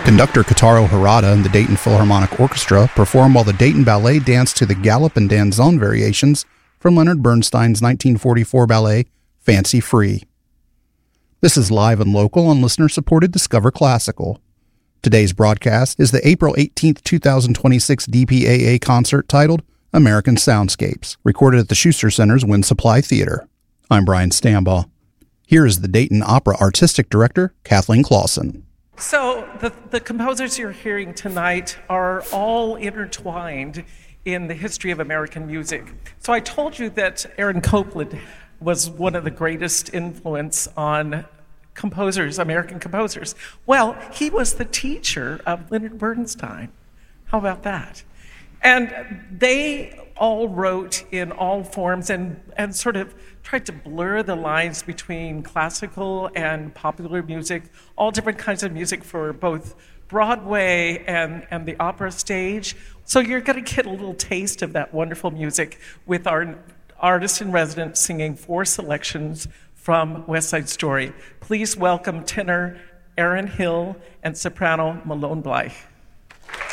Conductor Kotaro Harada and the Dayton Philharmonic Orchestra perform while the Dayton Ballet dance to the Galop and Danzon variations from Leonard Bernstein's 1944 ballet, Fancy Free. This is live and local on listener-supported Discover Classical. Today's broadcast is the April 18, 2026 DPAA concert titled American Soundscapes, recorded at the Schuster Center's Wind Supply Theater. I'm Brian Stambaugh. Here is the Dayton Opera Artistic Director, Kathleen Clausen. So the composers you're hearing tonight are all intertwined in the history of American music. So I told you that Aaron Copland was one of the greatest influence on composers, American composers. Well, he was the teacher of Leonard Bernstein. How about that? And they all wrote in all forms and sort of tried to blur the lines between classical and popular music, all different kinds of music for both Broadway and the opera stage. So you're going to get a little taste of that wonderful music with our artist in residence singing 4 selections from West Side Story. Please welcome tenor Aaron Hill and soprano Malone Blythe.